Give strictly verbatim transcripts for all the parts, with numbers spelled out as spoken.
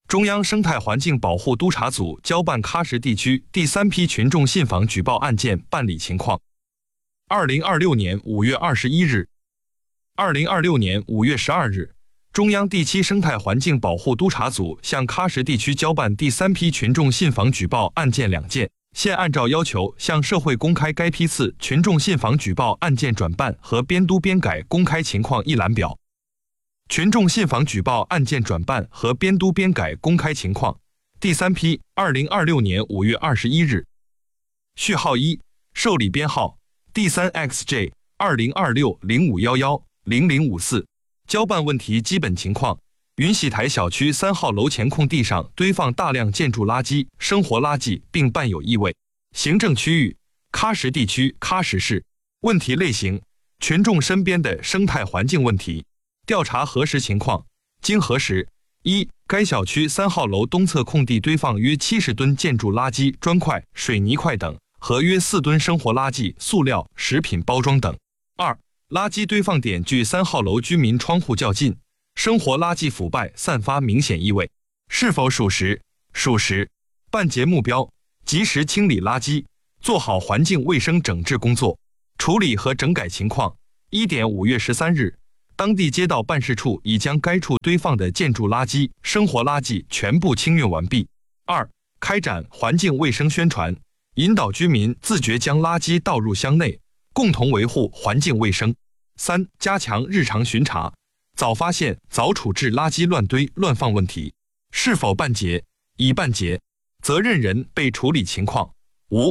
中央生态环境保护督察组交办喀什地区第三批群众信访举报案件办理情况。二零二六年五月二十一日，二零二六年五月十二日，中央第七生态环境保护督察组向喀什地区交办第三批群众信访举报案件两件，现按照要求向社会公开该批次群众信访举报案件转办和编督编改公开情况一览表。群众信访举报案件转办和编督编改公开情况，第三批，二零二六年五月二十一日。序号一，受理编号 D 三 X J 二零二六零五一一零零五四。交办问题基本情况：云喜台小区三号楼前空地上堆放大量建筑垃圾、生活垃圾，并伴有异味。行政区域：喀什地区喀什市。问题类型：群众身边的生态环境问题。调查核实情况：经核实，一、该小区三号楼东侧空地堆放约七十吨建筑垃圾、砖块、水泥块等，和约四吨生活垃圾、塑料、食品包装等。二、垃圾堆放点距三号楼居民窗户较近，生活垃圾腐败，散发明显异味，是否属实？属实。办结目标：及时清理垃圾，做好环境卫生整治工作。处理和整改情况：一点五月十三日。当地街道办事处已将该处堆放的建筑垃圾、生活垃圾全部清运完毕。二、开展环境卫生宣传，引导居民自觉将垃圾倒入箱内，共同维护环境卫生。三、加强日常巡查，早发现、早处置垃圾乱堆乱放问题。是否办结？已办结。责任人被处理情况无。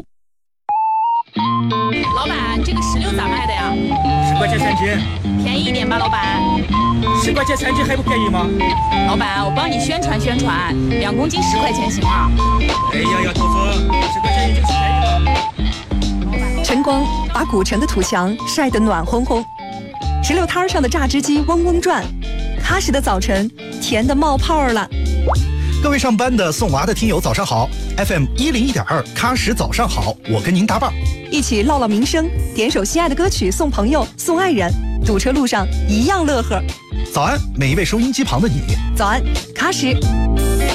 老板，这个石榴咋卖的呀？ 十块钱三斤， 便宜一点吧，老板。 十块钱三斤还不便宜吗？ 老板，我帮你宣传宣传，两公斤十块钱行吗？ 哎呀呀，头子，十块钱已经是便宜了。 晨光把古城的土墙晒得暖烘烘，石榴摊上的榨汁机嗡嗡转，喀什的早晨甜得冒泡了。 各位上班的、送娃的听友，早上好 ！F M 一零一点二，喀什早上好，我跟您搭伴， 一起唠唠民生，点首心爱的歌曲送朋友、送爱人，堵车路上一样乐呵。 早安，每一位收音机旁的你。 早安，喀什。